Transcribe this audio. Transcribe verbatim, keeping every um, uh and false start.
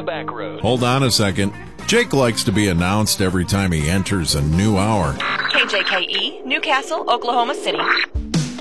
back road. Hold on a second. Jake likes to be announced every time he enters a new hour. K J K E, Newcastle, Oklahoma City.